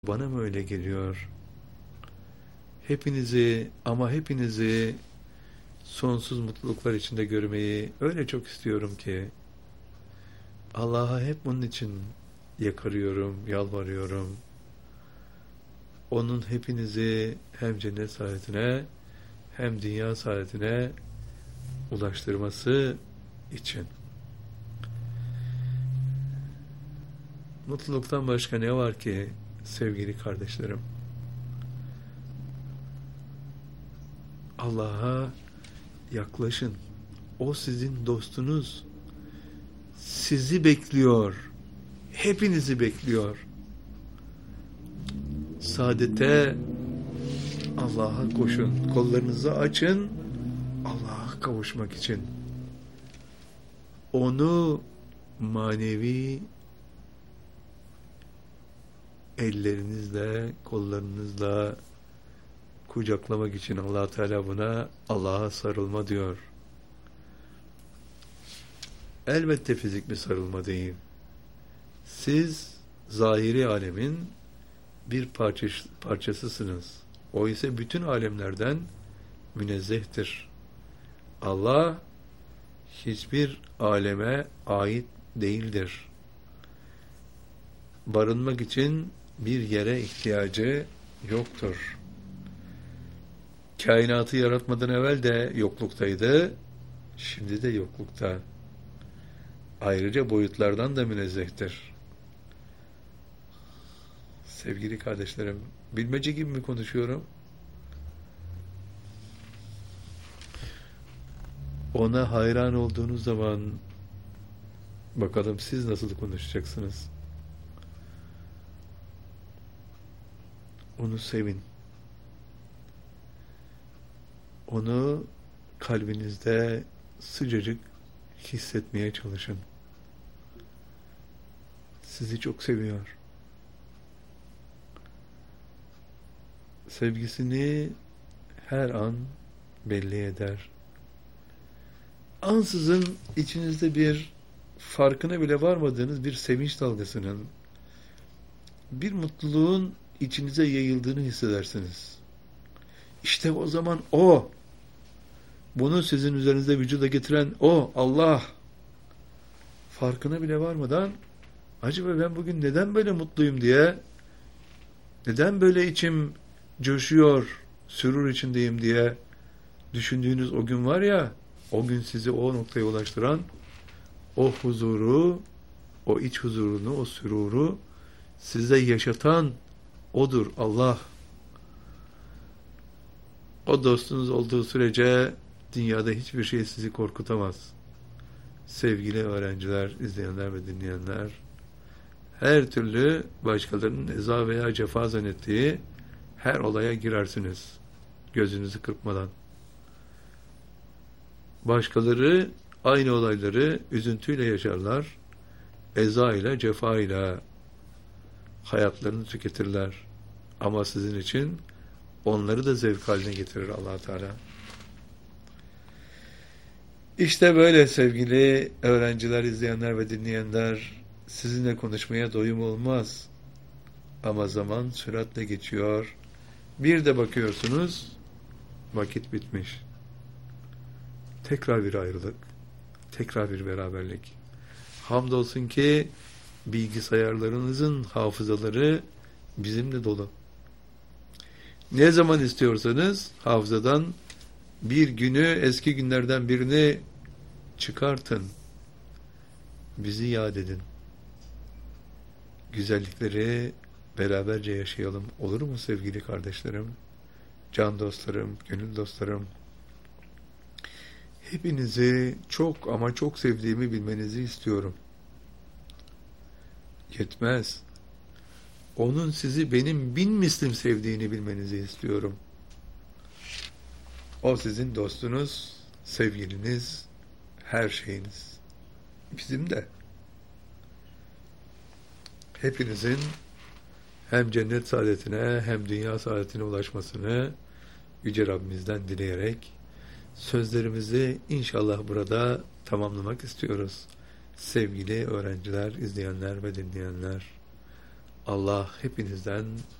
Bana mı öyle geliyor? Hepinizi ama hepinizi sonsuz mutluluklar içinde görmeyi öyle çok istiyorum ki Allah'a hep bunun için yakarıyorum, yalvarıyorum. Onun hepinizi hem cennet saadetine hem dünya saadetine ulaştırması için. Mutluluktan başka ne var ki sevgili kardeşlerim? Allah'a yaklaşın. O sizin dostunuz. Sizi bekliyor. Hepinizi bekliyor. Saadete Allah'a koşun. Kollarınızı açın. Allah'a kavuşmak için. Onu manevi ellerinizle, kollarınızla kucaklamak için Allah Teala buna Allah'a sarılma diyor. Elbette fizik bir sarılma değil. Siz zahiri alemin bir parçasısınız. O ise bütün alemlerden münezzehtir. Allah hiçbir aleme ait değildir. Barınmak için bir yere ihtiyacı yoktur. Kainatı yaratmadan evvel de yokluktaydı, şimdi de yoklukta. Ayrıca boyutlardan da münezzehtir. Sevgili kardeşlerim, bilmece gibi mi konuşuyorum? Ona hayran olduğunuz zaman bakalım siz nasıl konuşacaksınız? Onu sevin. Onu kalbinizde sıcacık hissetmeye çalışın. Sizi çok seviyor. Sevgisini her an belli eder. Ansızın içinizde bir farkına bile varmadığınız bir sevinç dalgasının, bir mutluluğun içinize yayıldığını hissedersiniz. İşte o zaman o, bunu sizin üzerinizde vücuda getiren o, Allah, farkına bile varmadan acaba ben bugün neden böyle mutluyum diye, neden böyle içim coşuyor, sürur içindeyim diye düşündüğünüz o gün var ya, o gün sizi o noktaya ulaştıran, o huzuru, o iç huzurunu, o süruru size yaşatan odur Allah. O dostunuz olduğu sürece dünyada hiçbir şey sizi korkutamaz. Sevgili öğrenciler, izleyenler ve dinleyenler, her türlü başkalarının eza veya cefa zannettiği her olaya girersiniz. Gözünüzü kırpmadan. Başkaları aynı olayları üzüntüyle yaşarlar. Eza ile, cefa ile hayatlarını tüketirler. Ama sizin için onları da zevk haline getirir Allah Teala. İşte böyle sevgili öğrenciler, izleyenler ve dinleyenler, sizinle konuşmaya doyum olmaz. Ama zaman süratle geçiyor. Bir de bakıyorsunuz, vakit bitmiş. Tekrar bir ayrılık, tekrar bir beraberlik. Hamdolsun ki bilgisayarlarınızın hafızaları bizimle dolu. Ne zaman istiyorsanız hafızadan bir günü, eski günlerden birini çıkartın. Bizi yad edin. Güzellikleri beraberce yaşayalım. Olur mu sevgili kardeşlerim? Can dostlarım, gönül dostlarım. Hepinizi çok ama çok sevdiğimi bilmenizi istiyorum. Yetmez. Onun sizi benim bin mislim sevdiğini bilmenizi istiyorum. O sizin dostunuz, sevgiliniz, her şeyiniz. Bizim de. Hepinizin hem cennet saadetine hem dünya saadetine ulaşmasını Yüce Rabbimizden dileyerek sözlerimizi inşallah burada tamamlamak istiyoruz. Sevgili öğrenciler, izleyenler ve dinleyenler, Allah hepinizden